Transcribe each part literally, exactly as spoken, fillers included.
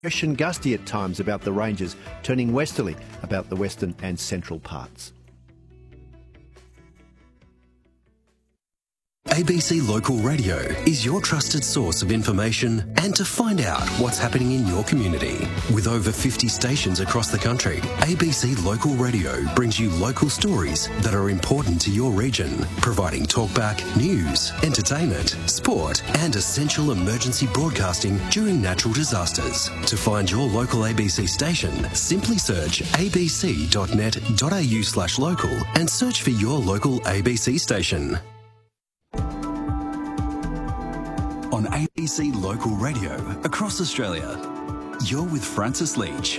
Fresh and gusty at times about the ranges, turning westerly about the western and central parts. A B C Local Radio is your trusted source of information and to find out what's happening in your community. With over fifty stations across the country, A B C Local Radio brings you local stories that are important to your region, providing talkback, news, entertainment, sport and essential emergency broadcasting during natural disasters. To find your local A B C station, simply search abc.net.au slash local and search for your local A B C station. On A B C Local Radio across Australia, you're with Francis Leach.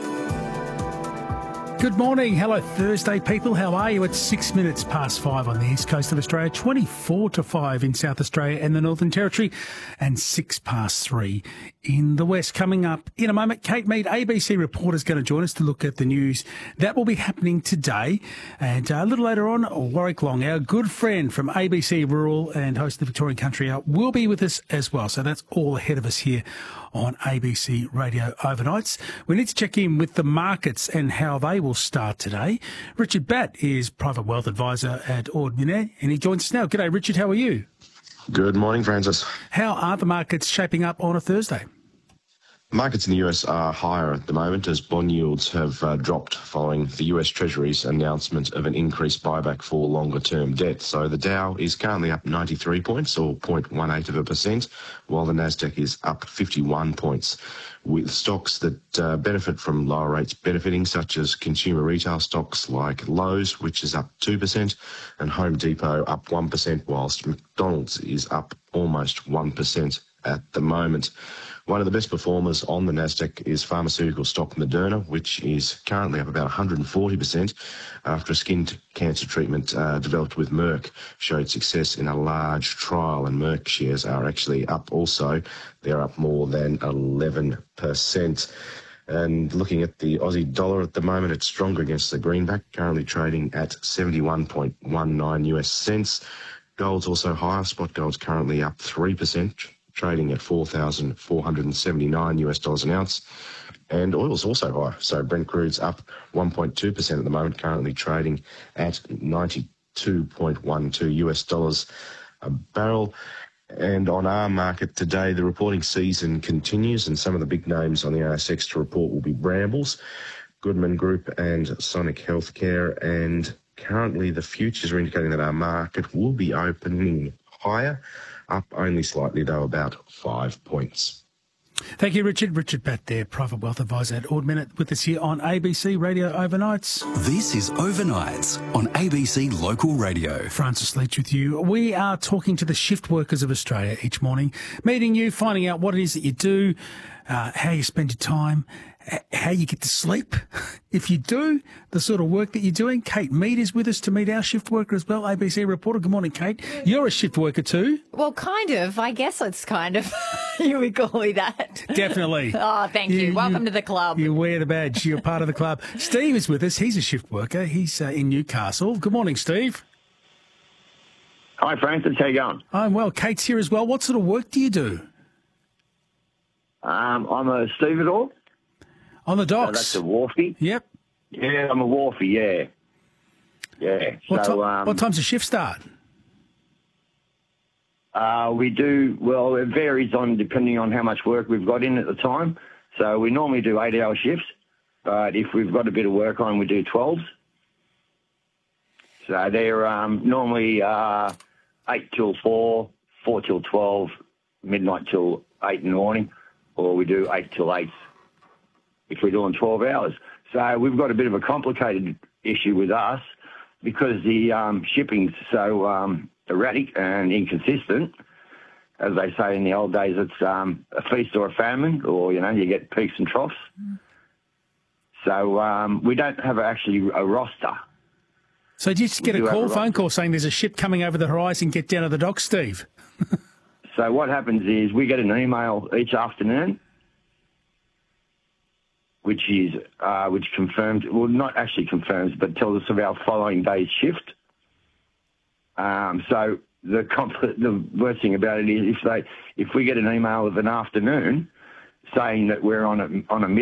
Good morning. Hello, Thursday, people. How are you? It's six minutes past five on the east coast of Australia, twenty-four to five in South Australia and the Northern Territory, and six past three in the west. Coming up in a moment, Kate Mead, A B C reporter, is going to join us to look at the news that will be happening today. And uh, a little later on, Warwick Long, our good friend from A B C Rural and host of the Victorian Country Hour, will be with us as well. So that's all ahead of us here on A B C Radio Overnights. We need to check in with the markets and how they will start today. Richard Batt is Private Wealth Advisor at Ord Minnett, and he joins us now. G'day, Richard. How are you? Good morning, Francis. How are the markets shaping up on a Thursday? Markets in the U S are higher at the moment as bond yields have uh, dropped following the U S Treasury's announcement of an increased buyback for longer-term debt. So the Dow is currently up ninety-three points, or zero point one eight of a percent, while the Nasdaq is up fifty-one points, with stocks that uh, benefit from lower rates benefiting, such as consumer retail stocks like Lowe's, which is up two percent, and Home Depot up one percent, whilst McDonald's is up almost one percent at the moment. One of the best performers on the Nasdaq is pharmaceutical stock Moderna, which is currently up about one hundred forty percent after a skin cancer treatment uh, developed with Merck showed success in a large trial, and Merck shares are actually up also. They're up more than eleven percent. And looking at the Aussie dollar at the moment, it's stronger against the greenback, currently trading at seventy-one point one nine US cents. Gold's also higher. Spot gold's currently up three percent. Trading at four thousand four hundred seventy-nine US dollars an ounce. And oil's also high. So Brent crude's up one point two percent at the moment, currently trading at ninety-two point one two US dollars a barrel. And on our market today, the reporting season continues, and some of the big names on the A S X to report will be Brambles, Goodman Group and Sonic Healthcare. And currently the futures are indicating that our market will be opening higher, up only slightly, though, about five points. Thank you, Richard. Richard Batt there, Private Wealth Advisor at Ord Minnett, with us here on A B C Radio Overnights. This is Overnights on A B C Local Radio. Francis Leach with you. We are talking to the shift workers of Australia each morning, meeting you, finding out what it is that you do, uh, how you spend your time, how you get to sleep. If you do, the sort of work that you're doing. Kate Mead is with us to meet our shift worker as well, A B C reporter. Good morning, Kate. You're a shift worker too. Well, kind of. I guess it's kind of. You would call me that. Definitely. Oh, thank you. you. Welcome you, to the club. You wear the badge. You're part of the club. Steve is with us. He's a shift worker. He's uh, in Newcastle. Good morning, Steve. Hi, Francis. How you going? I'm well. Kate's here as well. What sort of work do you do? Um, I'm a stevedore. On the docks? So that's a wharfie. Yep. Yeah, I'm a wharfie, yeah. Yeah. What, so, to- um, what time's the shift start? Uh, we do, well, it varies on depending on how much work we've got in at the time. So we normally do eight-hour shifts, but if we've got a bit of work on, we do twelves. So they're um, normally uh, eight till four, four till twelve, midnight till eight in the morning, or we do eight till eight if we're doing twelve hours. So we've got a bit of a complicated issue with us because the um, shipping's so um, erratic and inconsistent. As they say in the old days, it's um, a feast or a famine, or, you know, you get peaks and troughs. Mm. So um, we don't have actually a roster. So do you just get a call, a phone call saying there's a ship coming over the horizon, get down to the dock, Steve? So what happens is we get an email each afternoon which is uh, which confirms, well, not actually confirms, but tells us of our following day's shift. Um, so the comp- the worst thing about it is if they if we get an email of an afternoon, saying that we're on a on a